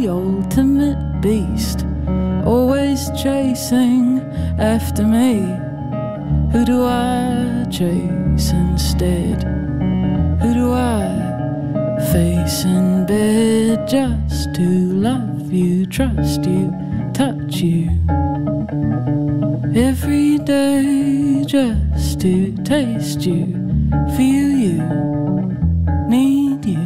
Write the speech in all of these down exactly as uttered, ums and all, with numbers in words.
the ultimate beast, always chasing after me. Who do I chase instead? Who do I face in bed just to love you, trust you, touch you? Every day just to taste you, feel you, need you.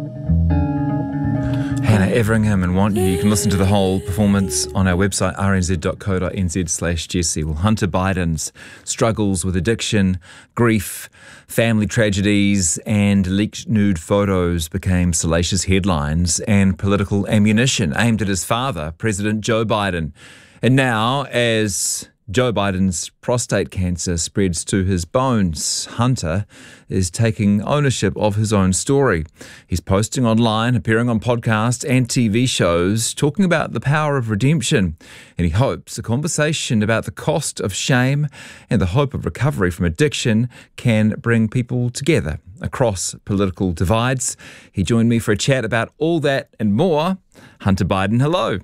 Hannah Everingham and Want You. You can listen to the whole performance on our website, r n z dot co dot n z slash Jessie. Well, Hunter Biden's struggles with addiction, grief, family tragedies and leaked nude photos became salacious headlines and political ammunition aimed at his father, President Joe Biden. And now, as Joe Biden's prostate cancer spreads to his bones, Hunter is taking ownership of his own story. He's posting online, appearing on podcasts and T V shows, talking about the power of redemption. And he hopes a conversation about the cost of shame and the hope of recovery from addiction can bring people together across political divides. He joined me for a chat about all that and more. Hunter Biden, hello.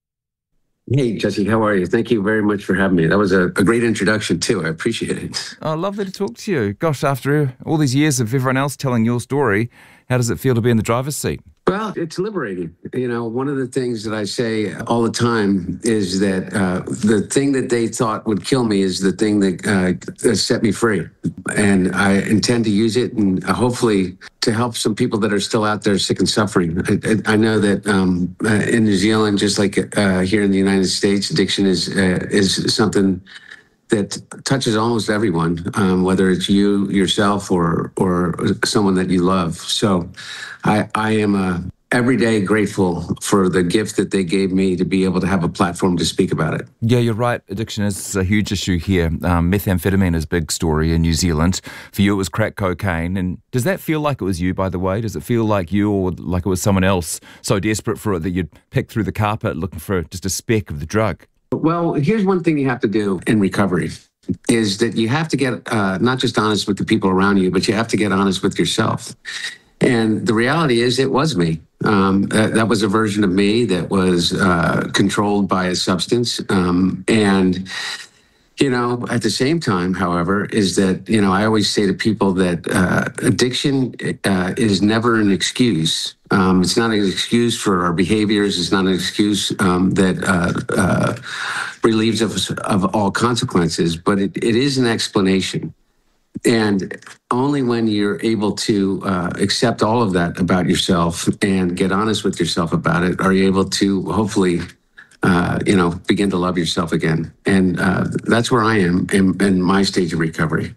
Hey, Jesse, how are you? Thank you very much for having me. That was a, a great introduction, too. I appreciate it. Oh, lovely to talk to you. Gosh, after all these years of everyone else telling your story, how does it feel to be in the driver's seat? Well, it's liberating. You know, one of the things that I say all the time is that uh, the thing that they thought would kill me is the thing that uh, set me free. And I intend to use it and uh, hopefully to help some people that are still out there sick and suffering. I, I know that um, uh, in New Zealand, just like uh, here in the United States, addiction is uh, is something that touches almost everyone, um, whether it's you yourself or or someone that you love. So I, I am uh, every day grateful for the gift that they gave me to be able to have a platform to speak about it. Yeah, you're right. Addiction is a huge issue here. Um, methamphetamine is a big story in New Zealand. For you, it was crack cocaine. And does that feel like it was you, by the way? Does it feel like you or like it was someone else so desperate for it that you'd pick through the carpet looking for just a speck of the drug? Well, here's one thing you have to do in recovery is that you have to get uh, not just honest with the people around you, but you have to get honest with yourself. And the reality is it was me. Um, that, that was a version of me that was uh, controlled by a substance. Um, and, you know, at the same time, however, is that, you know, I always say to people that uh, addiction uh, is never an excuse. Um, it's not an excuse for our behaviors. It's not an excuse um, that uh, uh, relieves us of all consequences, but it, it is an explanation. And only when you're able to uh, accept all of that about yourself and get honest with yourself about it, are you able to hopefully, uh, you know, begin to love yourself again. And uh, that's where I am in, in my stage of recovery.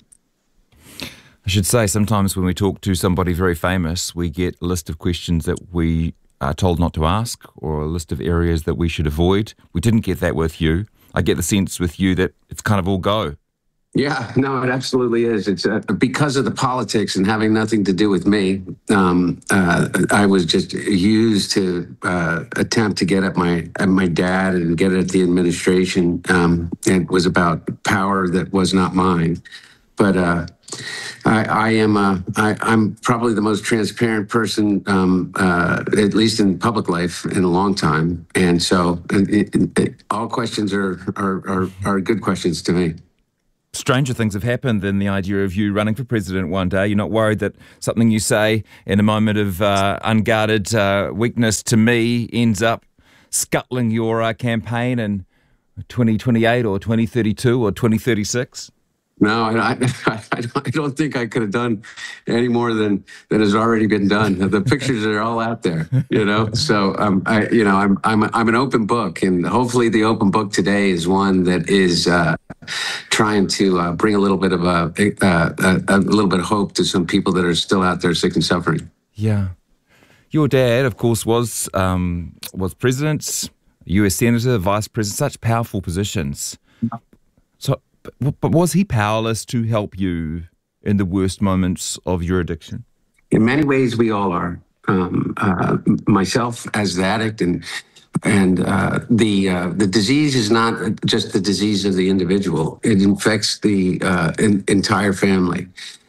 I should say sometimes when we talk to somebody very famous, we get a list of questions that we are told not to ask or a list of areas that we should avoid. We didn't get that with you. I get the sense with you that it's kind of all go. Yeah, no, it absolutely is. It's uh, because of the politics and having nothing to do with me. Um, uh, I was just used to uh, attempt to get at my at my dad and get at the administration. Um, it was about power that was not mine. But uh, I, I am uh, I, I'm probably the most transparent person, um, uh, at least in public life, in a long time. And so it, it, it, all questions are, are are are good questions to me. Stranger things have happened than the idea of you running for president one day. You're not worried that something you say in a moment of uh, unguarded uh, weakness to me ends up scuttling your uh, campaign in twenty twenty-eight or twenty thirty-two or twenty thirty-six? No, I, I, I don't think I could have done any more than, than has already been done. The pictures are all out there, you know. So, um, I, you know, I'm I'm I'm an open book, and hopefully, the open book today is one that is uh, trying to uh, bring a little bit of a, a a little bit of hope to some people that are still out there sick and suffering. Yeah, your dad, of course, was um, was president, U S senator, vice president, such powerful positions. So. But was he powerless to help you in the worst moments of your addiction? In many ways, we all are. Um, uh, myself as the addict, and and uh, the uh, the disease is not just the disease of the individual; it infects the uh, in, entire family.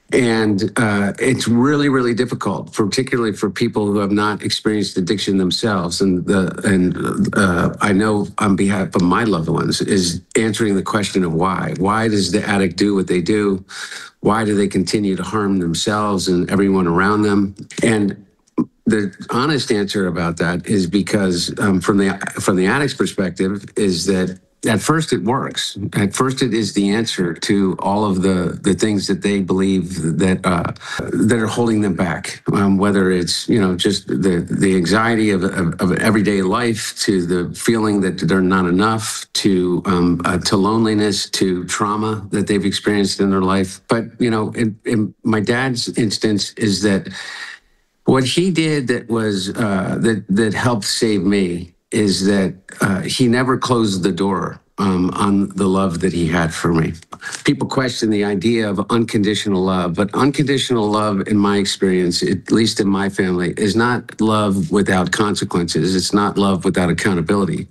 And uh, it's really, really difficult, particularly for people who have not experienced addiction themselves. And the and uh, I know on behalf of my loved ones is answering the question of why. Why does the addict do what they do? Why do they continue to harm themselves and everyone around them? And the honest answer about that is because um, from the from the addict's perspective is that at first it works. At first it is the answer to all of the, the things that they believe that uh, that are holding them back. Um, whether it's, you know, just the, the anxiety of, of, of everyday life, to the feeling that they're not enough, to um, uh, to loneliness, to trauma that they've experienced in their life. But, you know, in, in my dad's instance is that what he did that was uh, that that helped save me is that uh, he never closed the door um, on the love that he had for me. People question the idea of unconditional love, but unconditional love, in my experience, at least in my family, is not love without consequences. It's not love without accountability.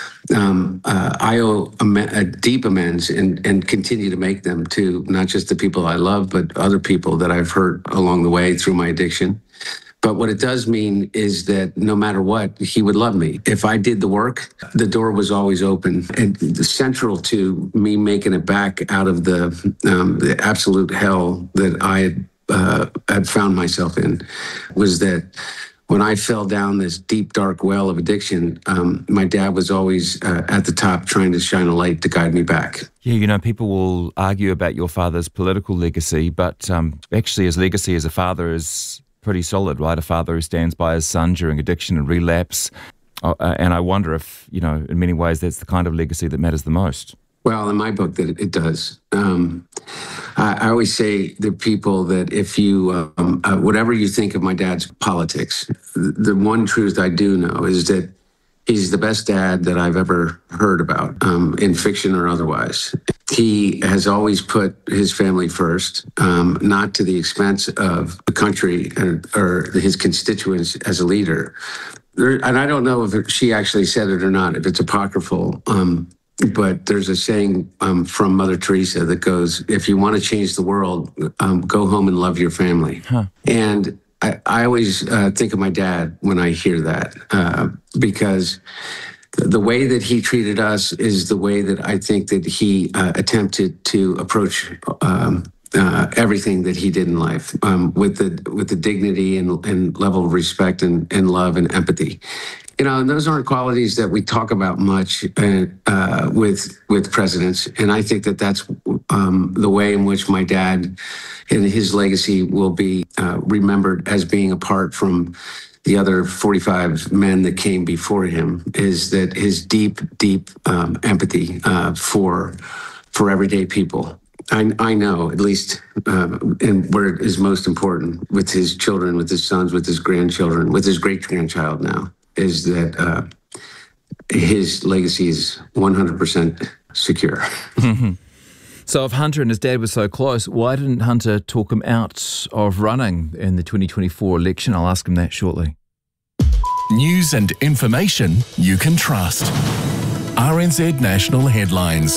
Um, uh, I owe am- a deep amends and, and continue to make them to not just the people I love, but other people that I've hurt along the way through my addiction. But what it does mean is that no matter what, he would love me. If I did the work, the door was always open. And central to me making it back out of the, um, the absolute hell that I had, uh, had found myself in was that when I fell down this deep, dark well of addiction, um, my dad was always uh, at the top trying to shine a light to guide me back. Yeah, you know, people will argue about your father's political legacy, but um, actually his legacy as a father is pretty solid, right? A father who stands by his son during addiction and relapse. Uh, and I wonder if, you know, in many ways, that's the kind of legacy that matters the most. Well, in my book, that it does. Um, I, I always say to people that if you, um, uh, whatever you think of my dad's politics, the one truth I do know is that he's the best dad that I've ever heard about, um, in fiction or otherwise. He has always put his family first, um, not to the expense of the country or, or his constituents as a leader. There, and I don't know if it, she actually said it or not, if it's apocryphal, um, but there's a saying um, from Mother Teresa that goes, if you want to change the world, um, go home and love your family. Huh. And I, I always uh, think of my dad when I hear that, uh, because the way that he treated us is the way that I think that he uh, attempted to approach um, uh, everything that he did in life, um, with the with the dignity and, and level of respect and, and love and empathy. You know, and those aren't qualities that we talk about much uh, uh, with with presidents. And I think that that's um, the way in which my dad and his legacy will be uh, remembered as being apart from the other forty-five men that came before him, is that his deep, deep um, empathy uh, for for everyday people. I, I know, at least, uh, and where it is most important, with his children, with his sons, with his grandchildren, with his great-grandchild now, is that uh, his legacy is one hundred percent secure. Mm-hmm. So if Hunter and his dad were so close, why didn't Hunter talk him out of running in the twenty twenty-four election? I'll ask him that shortly. News and information you can trust. R N Z National Headlines.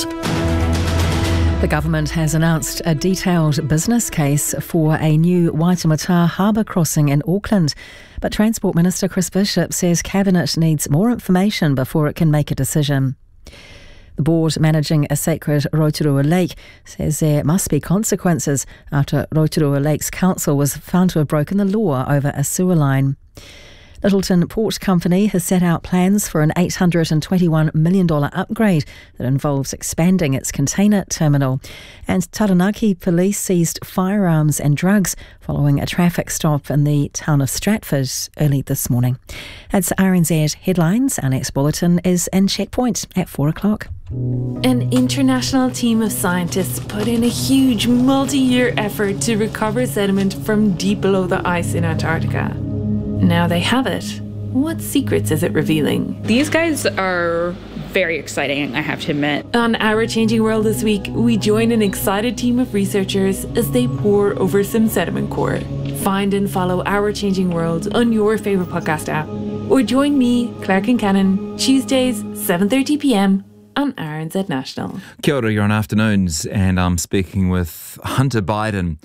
The government has announced a detailed business case for a new Waitemata harbour crossing in Auckland. But Transport Minister Chris Bishop says Cabinet needs more information before it can make a decision. The board managing a sacred Rotorua Lake says there must be consequences after Rotorua Lakes Council was found to have broken the law over a sewer line. Littleton Port Company has set out plans for an eight hundred twenty-one million dollars upgrade that involves expanding its container terminal. And Taranaki police seized firearms and drugs following a traffic stop in the town of Stratford early this morning. That's R N Z Headlines. Our next bulletin is in Checkpoint at four o'clock. An international team of scientists put in a huge multi-year effort to recover sediment from deep below the ice in Antarctica. Now they have it. What secrets is it revealing? These guys are very exciting, I have to admit. On Our Changing World this week, we join an excited team of researchers as they pore over some sediment core. Find and follow Our Changing World on your favourite podcast app. Or join me, Claire Kincannon, Tuesdays, seven thirty p m on R N Z National. Kia ora, you're on Afternoons, and I'm speaking with Hunter Biden.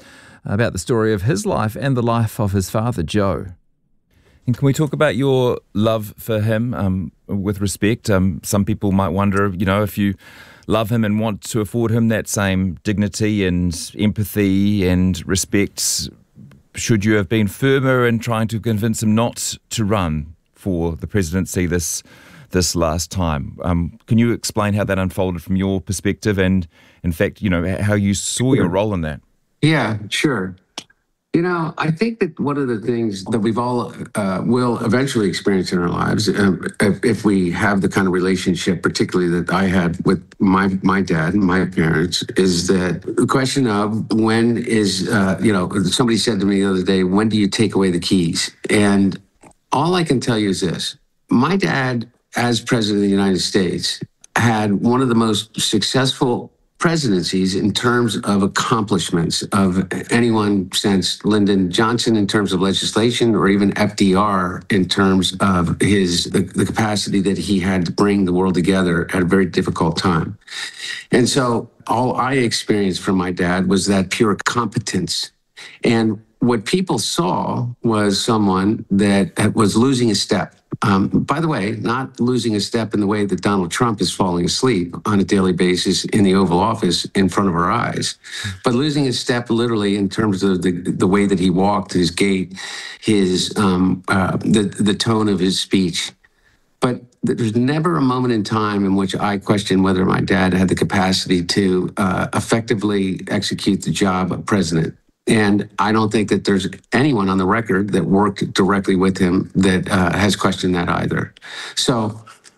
about the story of his life and the life of his father, Joe. And can we talk about your love for him um, with respect? Um, some people might wonder, you know, if you love him and want to afford him that same dignity and empathy and respect, should you have been firmer in trying to convince him not to run for the presidency this this last time? Um, can you explain how that unfolded from your perspective and, in fact, you know, how you saw your role in that? Yeah, sure. You know, I think that one of the things that we've all uh, will eventually experience in our lives, uh, if, if we have the kind of relationship, particularly that I had with my my dad and my parents, is that the question of when is, uh, you know, somebody said to me the other day, when do you take away the keys? And all I can tell you is this. My dad, as president of the United States, had one of the most successful presidencies in terms of accomplishments of anyone since Lyndon Johnson in terms of legislation, or even F D R in terms of his the, the capacity that he had to bring the world together at a very difficult time. And so all I experienced from my dad was that pure competence. And what people saw was someone that was losing a step. Um, by the way, not losing a step in the way that Donald Trump is falling asleep on a daily basis in the Oval Office in front of our eyes, but losing a step literally in terms of the, the way that he walked, his gait, his um, uh, the, the tone of his speech. But there's never a moment in time in which I questioned whether my dad had the capacity to uh, effectively execute the job of president. And I don't think that there's anyone on the record that worked directly with him that uh, has questioned that either. So,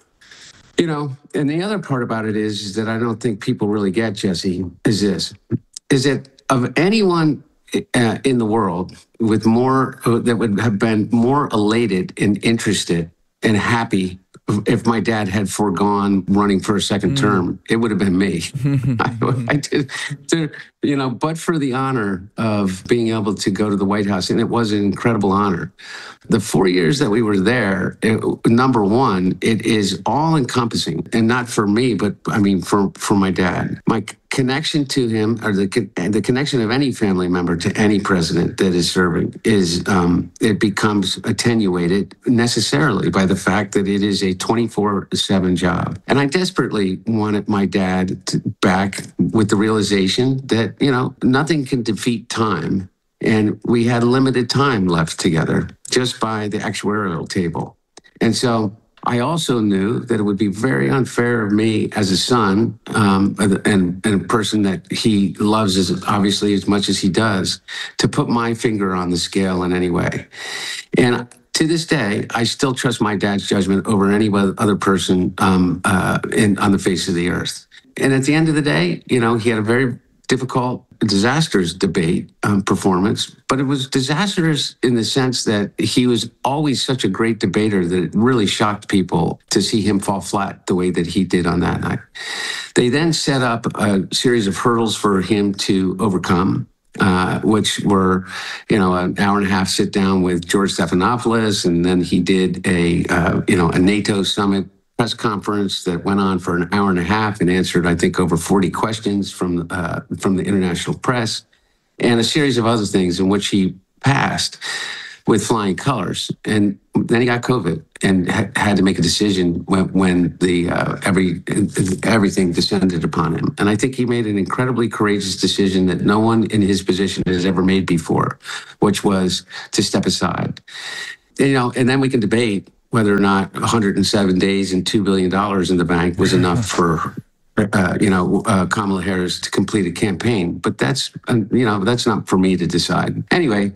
you know, and the other part about it is, is that I don't think people really get, Jesse, is this, is that of anyone uh, in the world with more, uh, that would have been more elated and interested and happy if my dad had foregone running for a second mm. term, it would have been me. I, I did, to, you know, but for the honor of being able to go to the White House, and it was an incredible honor. The four years that we were there, it, number one, it is all encompassing, and not for me, but I mean for for my dad. My connection to him, or the the connection of any family member to any president that is serving, is um, it becomes attenuated necessarily by the fact that it is a twenty-four seven job. And I desperately wanted my dad to back with the realization that, you know, nothing can defeat time. And we had limited time left together just by the actuarial table. And so I also knew that it would be very unfair of me as a son, um, and, and a person that he loves as obviously as much as he does, to put my finger on the scale in any way. And to this day, I still trust my dad's judgment over any other person um, uh, in, on the face of the earth. And at the end of the day, you know, he had a very difficult, disastrous debate um, performance, but it was disastrous in the sense that he was always such a great debater that it really shocked people to see him fall flat the way that he did on that night. They then set up a series of hurdles for him to overcome, uh, which were, you know, an hour and a half sit down with George Stephanopoulos, and then he did a, uh, you know, a NATO summit press conference that went on for an hour and a half and answered, I think, over forty questions from uh, from the international press, and a series of other things in which he passed with flying colors. And then he got COVID and ha- had to make a decision when, when the uh, every everything descended upon him. And I think he made an incredibly courageous decision that no one in his position has ever made before, which was to step aside. And, you know, and then we can debate whether or not one hundred seven days and two billion dollars in the bank was enough for, uh, you know, uh, Kamala Harris to complete a campaign. But that's, uh, you know, that's not for me to decide. Anyway,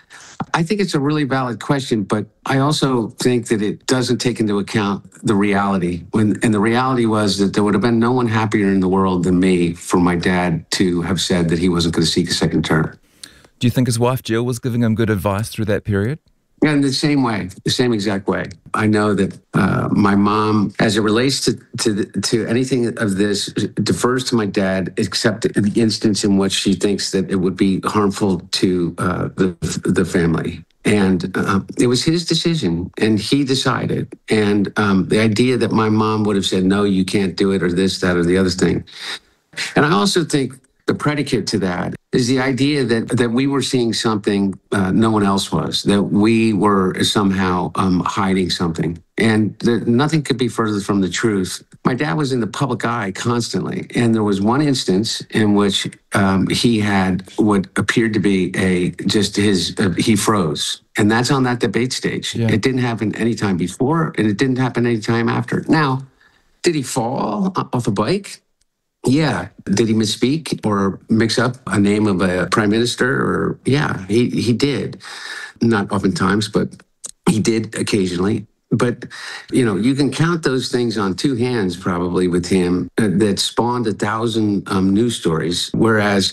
I think it's a really valid question, but I also think that it doesn't take into account the reality. When, and the reality was that there would have been no one happier in the world than me for my dad to have said that he wasn't going to seek a second term. Do you think his wife Jill was giving him good advice through that period? In the same way, the same exact way. I know that uh, my mom, as it relates to to, the, to anything of this, defers to my dad, except in the instance in which she thinks that it would be harmful to uh, the the family. And uh, it was his decision, and he decided. And um, the idea that my mom would have said, no, you can't do it, or this, that, or the other thing. And I also think the predicate to that is the idea that that we were seeing something uh, no one else was, that we were somehow um, hiding something. And that nothing could be further from the truth. My dad was in the public eye constantly. And there was one instance in which um, he had what appeared to be a just his, uh, he froze. And that's on that debate stage. Yeah. It didn't happen any time before, and it didn't happen any time after. Now, did he fall off a bike? Yeah. Did he misspeak or mix up a name of a prime minister? Or yeah, he, he did. Not oftentimes, but he did occasionally. But, you know, you can count those things on two hands probably with him uh, that spawned a thousand um, news stories. Whereas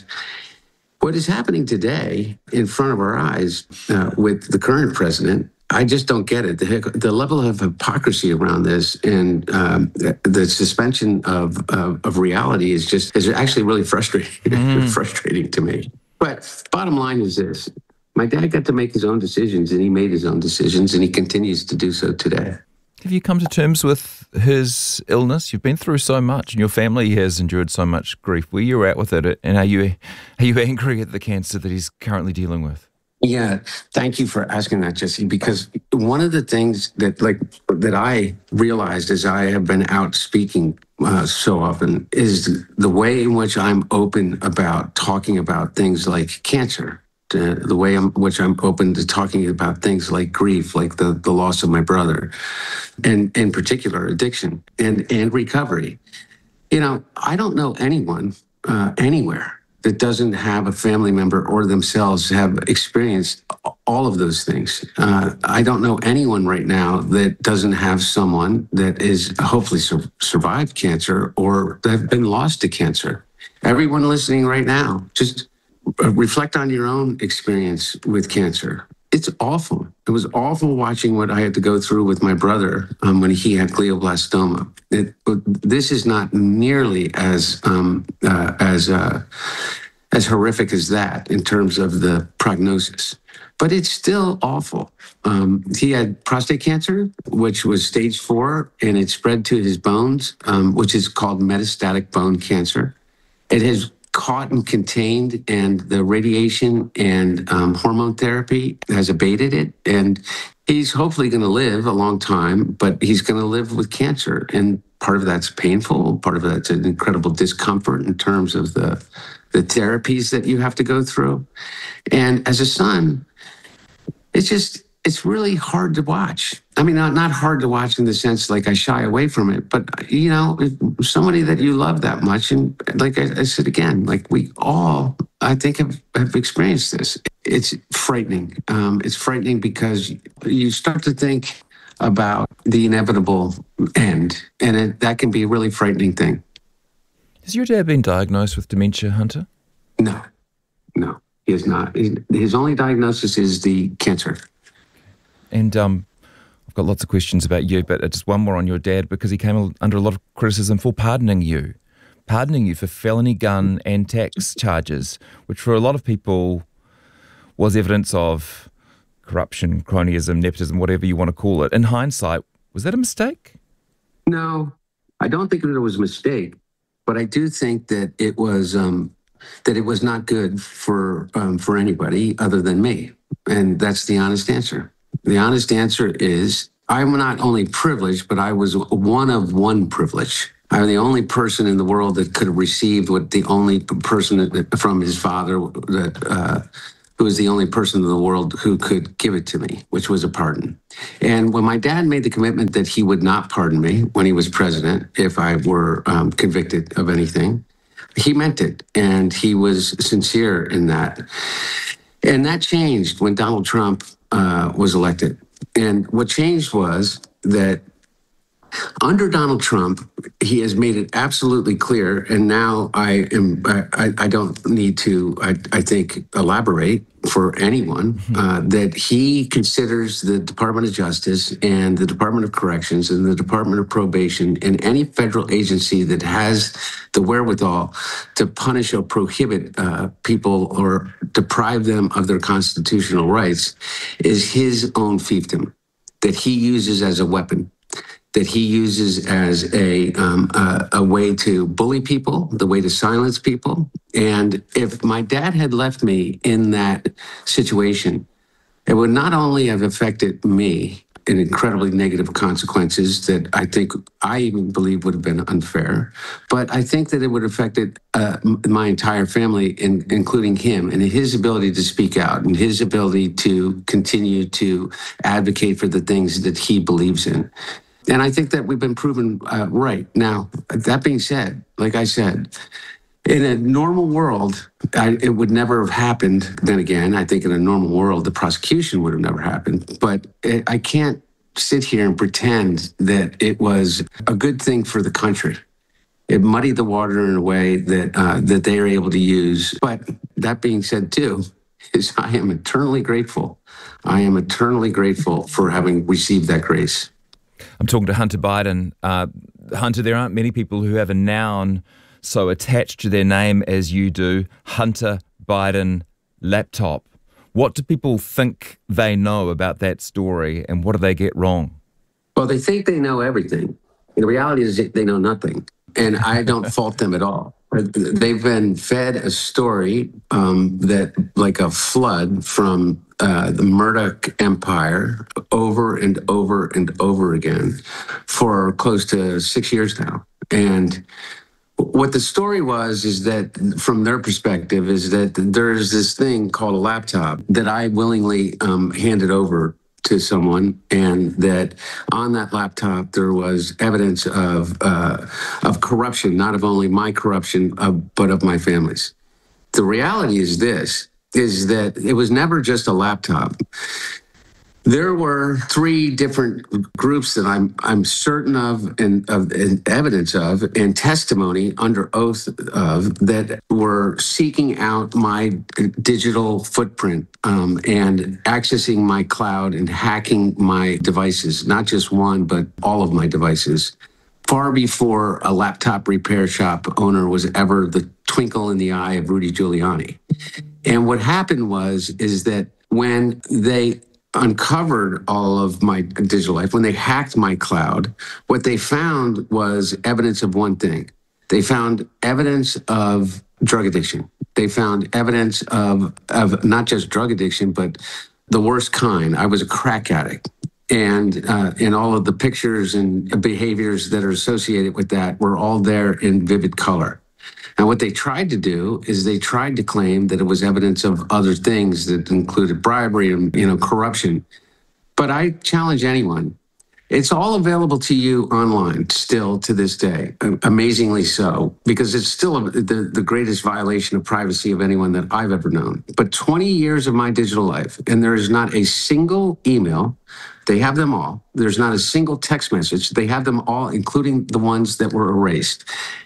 what is happening today in front of our eyes uh, with the current president, I just don't get it. The, the level of hypocrisy around this and um, the, the suspension of, of of reality is just is actually really frustrating, mm. frustrating to me. But bottom line is this. My dad got to make his own decisions, and he made his own decisions, and he continues to do so today. Have you come to terms with his illness? You've been through so much, and your family has endured so much grief. Where you're at with it, and are you are you angry at the cancer that he's currently dealing with? Yeah, thank you for asking that, Jesse, because one of the things that like that I realized as I have been out speaking uh, so often is the way in which I'm open about talking about things like cancer, uh, the way in which I'm open to talking about things like grief, like the, the loss of my brother, and in particular addiction and, and recovery. You know, I don't know anyone uh, anywhere that doesn't have a family member or themselves have experienced all of those things. Uh, I don't know anyone right now that doesn't have someone that is hopefully sur- survived cancer or that have been lost to cancer. Everyone listening right now, just reflect on your own experience with cancer. It's awful. It was awful watching what I had to go through with my brother um, when he had glioblastoma. It, this is not nearly as um, uh, as uh, as horrific as that in terms of the prognosis, but it's still awful. Um, he had prostate cancer, which was stage four, and it spread to his bones, um, which is called metastatic bone cancer. It has caught and contained, and the radiation and um, hormone therapy has abated it. And he's hopefully going to live a long time, but he's going to live with cancer. And part of that's painful. Part of that's an incredible discomfort in terms of the, the therapies that you have to go through. And as a son, it's just, it's really hard to watch. I mean, not, not hard to watch in the sense like I shy away from it, but, you know, somebody that you love that much. And like I, I said again, like we all, I think, have, have experienced this. It's frightening. Um, it's frightening because you start to think about the inevitable end, and it, that can be a really frightening thing. Has your dad been diagnosed with dementia, Hunter? No, no, he is not. His only diagnosis is the cancer. And um, I've got lots of questions about you, but just one more on your dad, because he came under a lot of criticism for pardoning you, pardoning you for felony gun and tax charges, which for a lot of people was evidence of corruption, cronyism, nepotism, whatever you want to call it. In hindsight, was that a mistake? No, I don't think that it was a mistake, but I do think that it was um, that it was not good for um, for anybody other than me, and that's the honest answer. The honest answer is I'm not only privileged, but I was one of one privilege. I'm the only person in the world that could have received what the only person that, from his father, that uh, who was the only person in the world who could give it to me, which was a pardon. And when my dad made the commitment that he would not pardon me when he was president if I were um, convicted of anything, he meant it, and he was sincere in that. And that changed when Donald Trump uh, was elected. And what changed was that under Donald Trump, he has made it absolutely clear, and now I am I, I don't need to, I, I think, elaborate for anyone, uh, that he considers the Department of Justice and the Department of Corrections and the Department of Probation and any federal agency that has the wherewithal to punish or prohibit uh, people or deprive them of their constitutional rights is his own fiefdom that he uses as a weapon. that he uses as a, um, a a way to bully people, the way to silence people. And if my dad had left me in that situation, it would not only have affected me in incredibly negative consequences that I think I even believe would have been unfair, but I think that it would have affected uh, my entire family, in, including him, and his ability to speak out and his ability to continue to advocate for the things that he believes in. And I think that we've been proven uh, right. Now, that being said, like I said, in a normal world, I, it would never have happened. Then again, I think in a normal world, the prosecution would have never happened. But it, I can't sit here and pretend that it was a good thing for the country. It muddied the water in a way that uh, that they are able to use. But that being said, too, is I am eternally grateful. I am eternally grateful for having received that grace. I'm talking to Hunter Biden. Uh, Hunter, there aren't many people who have a noun so attached to their name as you do. Hunter Biden laptop. What do people think they know about that story, and what do they get wrong? Well, they think they know everything. The reality is that they know nothing, and I don't fault them at all. They've been fed a story um, that, like a flood from uh, the Murdoch empire, over and over and over again for close to six years now. And what the story was is that, from their perspective, is that there's this thing called a laptop that I willingly um, handed over to someone, and that on that laptop there was evidence of uh, of corruption, not of only my corruption, uh, but of my family's. The reality is this, is that it was never just a laptop. There were three different groups that I'm I'm certain of, and of and evidence of, and testimony under oath of, that were seeking out my digital footprint um, and accessing my cloud and hacking my devices, not just one, but all of my devices, far before a laptop repair shop owner was ever the twinkle in the eye of Rudy Giuliani. And what happened was, is that when they uncovered all of my digital life, when they hacked my cloud, what they found was evidence of one thing. They found evidence of drug addiction. They found evidence of, of not just drug addiction, but the worst kind. I was a crack addict. And uh, and all of the pictures and behaviors that are associated with that were all there in vivid color. And what they tried to do is they tried to claim that it was evidence of other things that included bribery and, you know, corruption. But I challenge anyone. It's all available to you online still to this day, amazingly so, because it's still a, the, the greatest violation of privacy of anyone that I've ever known. But twenty years of my digital life, and there is not a single email. They have them all. There's not a single text message. They have them all, including the ones that were erased.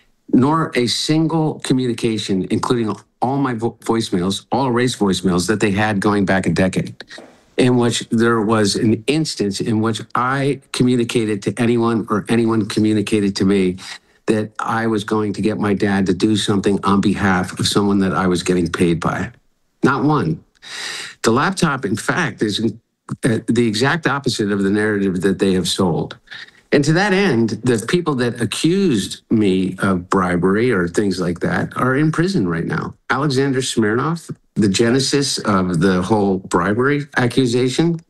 Nor a single communication, including all my vo- voicemails, all erased voicemails that they had going back a decade, in which there was an instance in which I communicated to anyone or anyone communicated to me that I was going to get my dad to do something on behalf of someone that I was getting paid by. Not one. The laptop, in fact, is uh, the exact opposite of the narrative that they have sold. And to that end, the people that accused me of bribery or things like that are in prison right now. Alexander Smirnov, the genesis of the whole bribery accusation,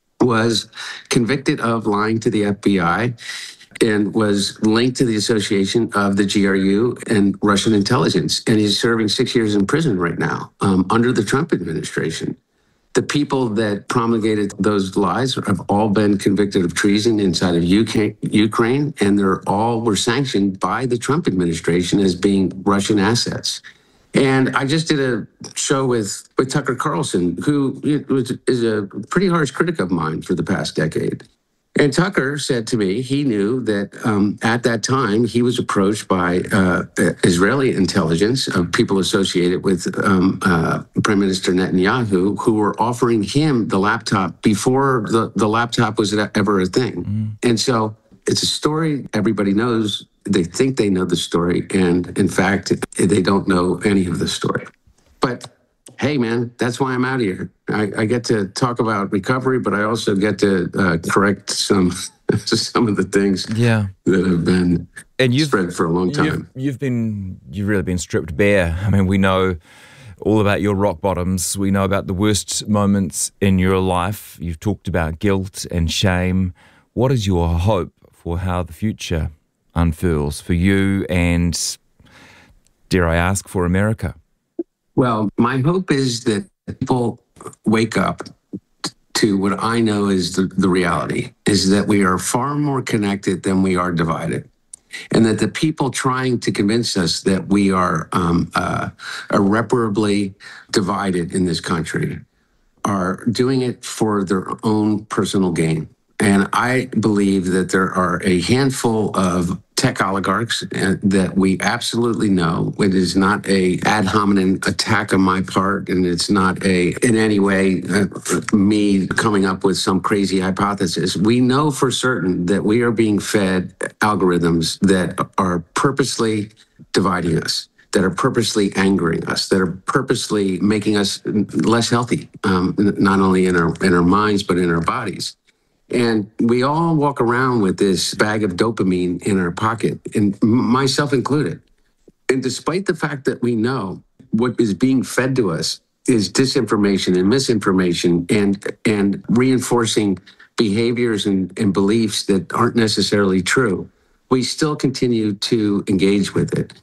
was convicted of lying to the F B I and was linked to the association of the G R U and Russian intelligence. And he's serving six years in prison right now um, under the Trump administration. The people that promulgated those lies have all been convicted of treason inside of U K, Ukraine, and they're all were sanctioned by the Trump administration as being Russian assets. And I just did a show with, with Tucker Carlson, who is a pretty harsh critic of mine for the past decade. And Tucker said to me, he knew that um, at that time he was approached by uh, Israeli intelligence of people associated with um, uh, Prime Minister Netanyahu, who were offering him the laptop before the, the laptop was ever a thing. Mm. And so it's a story everybody knows. They think they know the story. And in fact, they don't know any of the story. But hey, man, that's why I'm out here. I, I get to talk about recovery, but I also get to uh, correct some some of the things yeah. that have been and you've, spread for a long time. You've, you've been, you've really been stripped bare. I mean, we know all about your rock bottoms. We know about the worst moments in your life. You've talked about guilt and shame. What is your hope for how the future unfurls for you and, dare I ask, for America? Well, my hope is that people wake up to what I know is the, the reality, is that we are far more connected than we are divided. And that the people trying to convince us that we are um, uh, irreparably divided in this country are doing it for their own personal gain. And I believe that there are a handful of tech oligarchs that we absolutely know. It is not a ad hominem attack on my part, and it's not a in any way uh, me coming up with some crazy hypothesis. We know for certain that we are being fed algorithms that are purposely dividing us, that are purposely angering us, that are purposely making us less healthy, um, not only in our in our minds but in our bodies. And we all walk around with this bag of dopamine in our pocket, and myself included. And despite the fact that we know what is being fed to us is disinformation and misinformation and and reinforcing behaviors and, and beliefs that aren't necessarily true, we still continue to engage with it.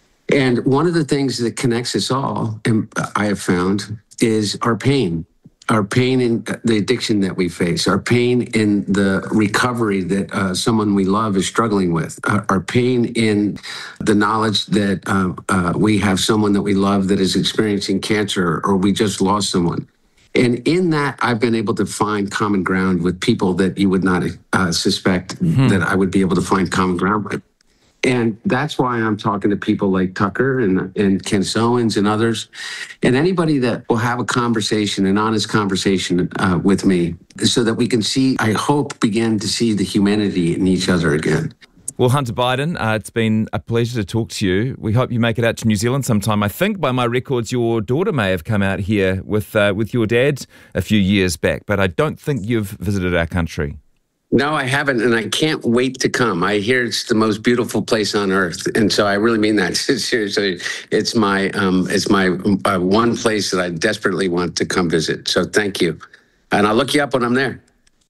And one of the things that connects us all, and I have found, is our pain. Our pain in the addiction that we face, our pain in the recovery that uh, someone we love is struggling with, uh, our pain in the knowledge that uh, uh, we have someone that we love that is experiencing cancer, or we just lost someone. And in that, I've been able to find common ground with people that you would not uh, suspect mm-hmm. that I would be able to find common ground with. And that's why I'm talking to people like Tucker and, and Ken Sowens and others, and anybody that will have a conversation, an honest conversation uh, with me, so that we can see, I hope, begin to see the humanity in each other again. Well, Hunter Biden, uh, it's been a pleasure to talk to you. We hope you make it out to New Zealand sometime. I think by my records, your daughter may have come out here with uh, with your dad a few years back, but I don't think you've visited our country. No, I haven't, and I can't wait to come. I hear it's the most beautiful place on earth, and so I really mean that. Seriously, it's my um, it's my uh, one place that I desperately want to come visit. So thank you, and I'll look you up when I'm there.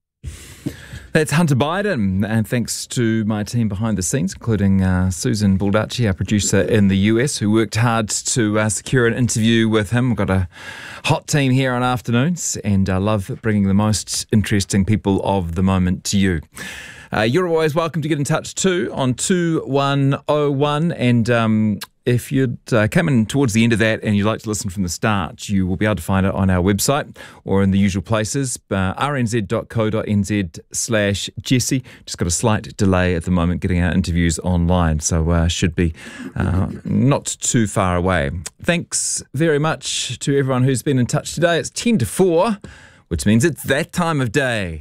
That's Hunter Biden, and thanks to my team behind the scenes, including uh, Susan Baldacci, our producer in the U S, who worked hard to uh, secure an interview with him. We've got a hot team here on afternoons, and I love bringing the most interesting people of the moment to you. Uh, you're always welcome to get in touch too on two one oh one, and um, if you'd uh, come in towards the end of that and you'd like to listen from the start, you will be able to find it on our website or in the usual places, uh, rnz.co.nz slash Jesse. Just got a slight delay at the moment getting our interviews online, so uh, should be uh, not too far away. Thanks very much to everyone who's been in touch today. It's ten to four, which means it's that time of day.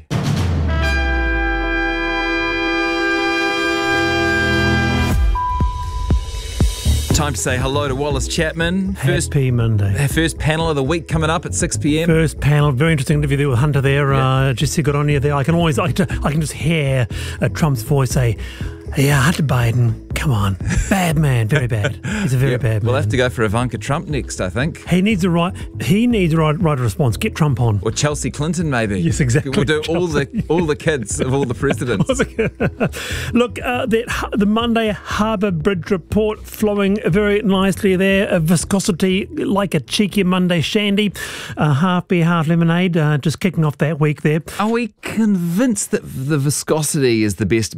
Time to say hello to Wallace Chapman. First, Happy Monday. First panel of the week coming up at six p.m. First panel, very interesting interview there with Hunter there. Yeah. Uh, Jesse got on you there. I can always, I can, I can just hear uh, Trump's voice say, yeah, Hunter Biden, come on. Bad man, very bad. He's a very yep. bad man. We'll have to go for Ivanka Trump next, I think. He needs a right, he needs a right, right response. Get Trump on. Or Chelsea Clinton, maybe. Yes, exactly. We'll do Chelsea. all the all the kids of all the presidents. Look, uh, that, the Monday Harbour Bridge report flowing very nicely there. A viscosity like a cheeky Monday shandy. Uh, half beer, half lemonade. Uh, just kicking off that week there. Are we convinced that the viscosity is the best